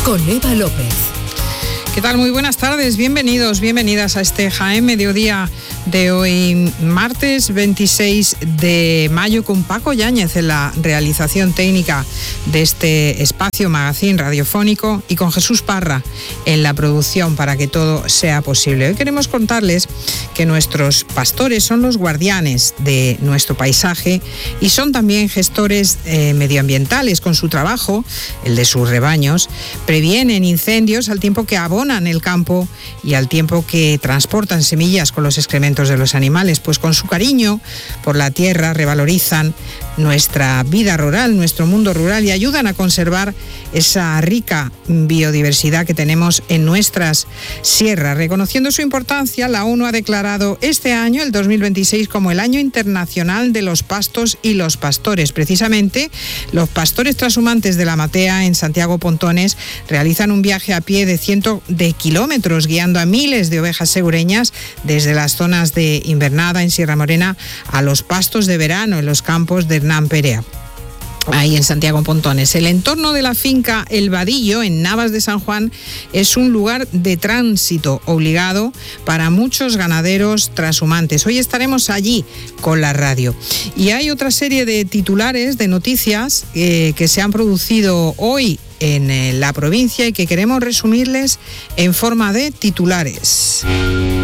con Eva López. ¿Qué tal? Muy buenas tardes, bienvenidos, bienvenidas a este Jaén Mediodía de hoy, martes 26 de mayo, con Paco Yáñez en la realización técnica de este espacio magazín radiofónico y con Jesús Parra en la producción para que todo sea posible. Hoy queremos contarles que nuestros pastores son los guardianes de nuestro paisaje y son también gestores medioambientales. Con su trabajo, el de sus rebaños, previenen incendios al tiempo que abonan el campo y al tiempo que transportan semillas con los excrementos de los animales. Pues con su cariño por la tierra revalorizan nuestra vida rural, nuestro mundo rural, y ayudan a conservar esa rica biodiversidad que tenemos en nuestras sierras. Reconociendo su importancia, la ONU ha declarado este año, el 2026, como el Año Internacional de los Pastos y los Pastores. Precisamente, los pastores trashumantes de la Matea en Santiago Pontones realizan un viaje a pie de cientos de kilómetros, guiando a miles de ovejas segureñas desde las zonas de invernada en Sierra Morena a los pastos de verano en los campos de Hernán Perea, ahí en Santiago Pontones. El entorno de la finca El Vadillo, en Navas de San Juan, es un lugar de tránsito obligado para muchos ganaderos trashumantes. Hoy estaremos allí con la radio. Y hay otra serie de titulares, de noticias que se han producido hoy en la provincia y que queremos resumirles en forma de titulares.